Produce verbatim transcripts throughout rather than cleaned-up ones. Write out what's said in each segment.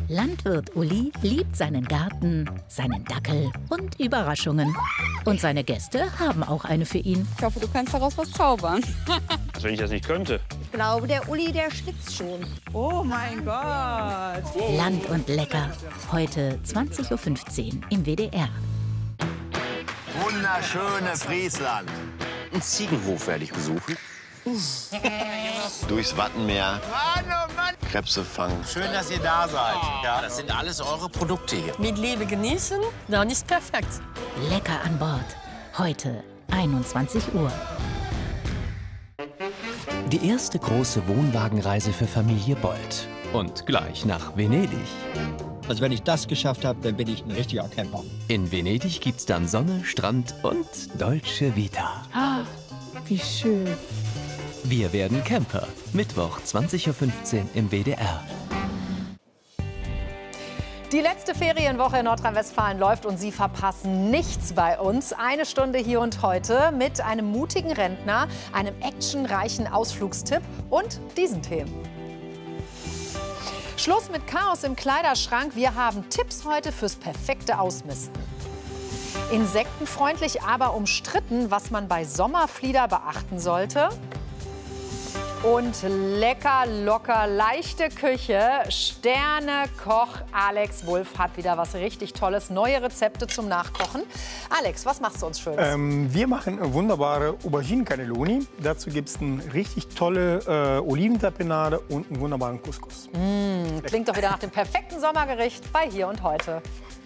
Landwirt Uli liebt seinen Garten, seinen Dackel und Überraschungen. Und seine Gäste haben auch eine für ihn. Ich hoffe, du kannst daraus was zaubern. Als wenn ich das nicht könnte. Ich glaube, der Uli, der schnitzt schon. Oh mein Gott. Land und Lecker. Heute zwanzig Uhr fünfzehn im W D R. Wunderschöne Friesland. Einen Ziegenhof werde ich besuchen. Durchs Wattenmeer. Mann, oh Mann. Krebse fangen. Schön, dass ihr da seid. Ja, das sind alles eure Produkte hier. Mit Liebe genießen, dann ist perfekt. Lecker an Bord. Heute einundzwanzig Uhr. Die erste große Wohnwagenreise für Familie Bold. Und gleich nach Venedig. Also wenn ich das geschafft habe, dann bin ich ein richtiger Camper. In Venedig gibt's dann Sonne, Strand und Dolce Vita. Ah, wie schön. Wir werden Camper. Mittwoch, zwanzig Uhr fünfzehn im W D R. Die letzte Ferienwoche in Nordrhein-Westfalen läuft und Sie verpassen nichts bei uns. Eine Stunde hier und heute mit einem mutigen Rentner, einem actionreichen Ausflugstipp und diesen Themen. Schluss mit Chaos im Kleiderschrank. Wir haben Tipps heute fürs perfekte Ausmisten. Insektenfreundlich, aber umstritten, was man bei Sommerflieder beachten sollte. Und lecker, locker, leichte Küche. Sternekoch Alex Wulff hat wieder was richtig Tolles. Neue Rezepte zum Nachkochen. Alex, was machst du uns Schönes? Ähm, wir machen wunderbare Auberginen Cannelloni. Dazu gibt es eine richtig tolle äh, Oliventapenade und einen wunderbaren Couscous. Mmh, klingt doch wieder nach dem perfekten Sommergericht bei Hier und Heute.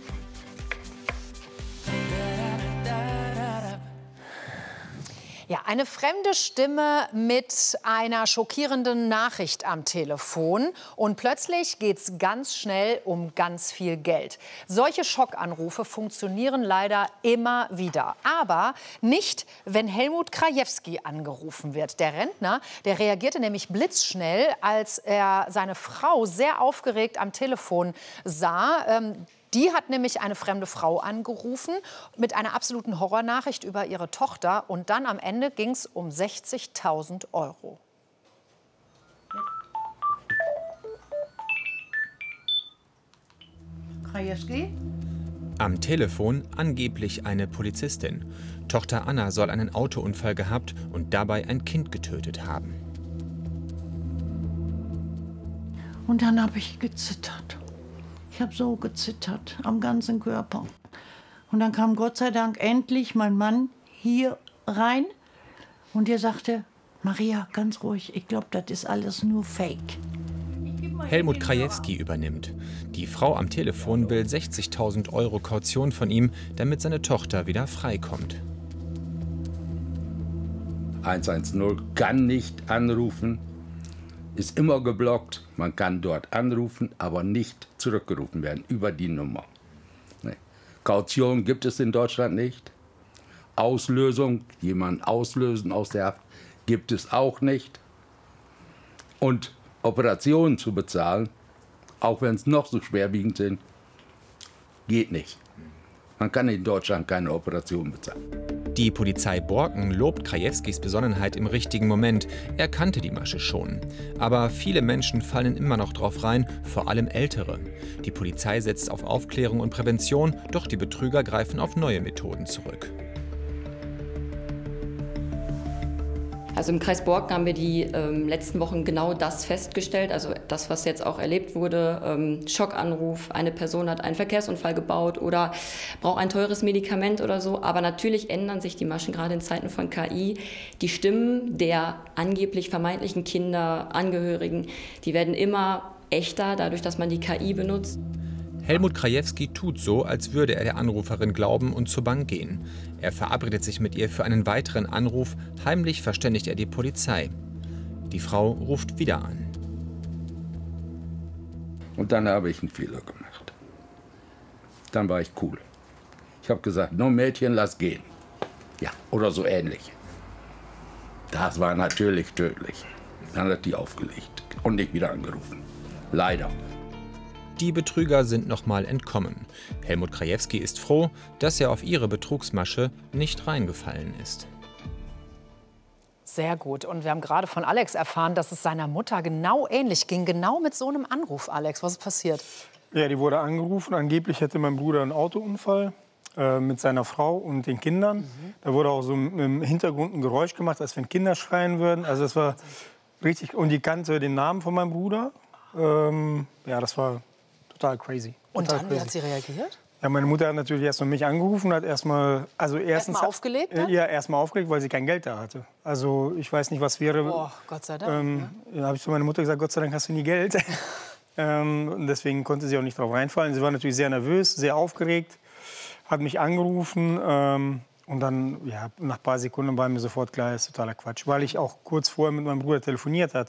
Ja, eine fremde Stimme mit einer schockierenden Nachricht am Telefon. Und plötzlich geht es ganz schnell um ganz viel Geld. Solche Schockanrufe funktionieren leider immer wieder. Aber nicht, wenn Helmut Krajewski angerufen wird. Der Rentner, der reagierte nämlich blitzschnell, als er seine Frau sehr aufgeregt am Telefon sah. Ähm, Die hat nämlich eine fremde Frau angerufen mit einer absoluten Horrornachricht über ihre Tochter. Und dann am Ende ging es um sechzigtausend Euro. Krajewski? Am Telefon angeblich eine Polizistin. Tochter Anna soll einen Autounfall gehabt und dabei ein Kind getötet haben. Und dann habe ich gezittert. Ich habe so gezittert, am ganzen Körper. Und dann kam Gott sei Dank endlich mein Mann hier rein. Und er sagte, Maria, ganz ruhig, ich glaube, das ist alles nur Fake. Helmut Krajewski übernimmt. Die Frau am Telefon will sechzigtausend Euro Kaution von ihm, damit seine Tochter wieder freikommt. hundertzehn kann nicht anrufen, ist immer geblockt. Man kann dort anrufen, aber nicht zurückgerufen werden über die Nummer. Nee. Kaution gibt es in Deutschland nicht. Auslösung, jemanden auslösen aus der Haft, gibt es auch nicht. Und Operationen zu bezahlen, auch wenn es noch so schwerwiegend sind, geht nicht. Man kann in Deutschland keine Operation bezahlen. Die Polizei Borken lobt Krajewskis Besonnenheit im richtigen Moment. Er kannte die Masche schon. Aber viele Menschen fallen immer noch drauf rein, vor allem Ältere. Die Polizei setzt auf Aufklärung und Prävention, doch die Betrüger greifen auf neue Methoden zurück. Also im Kreis Borken haben wir die ähm, letzten Wochen genau das festgestellt, also das, was jetzt auch erlebt wurde, ähm, Schockanruf, eine Person hat einen Verkehrsunfall gebaut oder braucht ein teures Medikament oder so. Aber natürlich ändern sich die Maschen, gerade in Zeiten von K I. Die Stimmen der angeblich vermeintlichen Kinder, Angehörigen, die werden immer echter, dadurch, dass man die K I benutzt. Helmut Krajewski tut so, als würde er der Anruferin glauben und zur Bank gehen. Er verabredet sich mit ihr für einen weiteren Anruf. Heimlich verständigt er die Polizei. Die Frau ruft wieder an. Und dann habe ich einen Fehler gemacht. Dann war ich cool. Ich habe gesagt, no Mädchen, lass gehen. Ja, oder so ähnlich. Das war natürlich tödlich. Dann hat die aufgelegt und nicht wieder angerufen. Leider. Die Betrüger sind nochmal entkommen. Helmut Krajewski ist froh, dass er auf ihre Betrugsmasche nicht reingefallen ist. Sehr gut. Und wir haben gerade von Alex erfahren, dass es seiner Mutter genau ähnlich ging. Genau mit so einem Anruf, Alex. Was ist passiert? Ja, die wurde angerufen. Angeblich hätte mein Bruder einen Autounfall äh, mit seiner Frau und den Kindern. Mhm. Da wurde auch so im Hintergrund ein Geräusch gemacht, als wenn Kinder schreien würden. Also das war richtig. Und die kannte den Namen von meinem Bruder. Ähm, ja, das war total crazy. Und total dann, crazy. wie hat sie reagiert? Ja, meine Mutter hat natürlich erst mal mich angerufen, hat erstmal, also erstens Erstmal aufgelegt? Äh, ja, erstmal aufgelegt, weil sie kein Geld da hatte. Also ich weiß nicht, was wäre. Oh, Gott sei Dank. Ähm, ja. Da habe ich zu meiner Mutter gesagt, Gott sei Dank hast du nie Geld. ähm, und deswegen konnte sie auch nicht drauf reinfallen. Sie war natürlich sehr nervös, sehr aufgeregt, hat mich angerufen ähm, und dann, ja, nach ein paar Sekunden war mir sofort klar, das ist totaler Quatsch, weil ich auch kurz vorher mit meinem Bruder telefoniert hatte.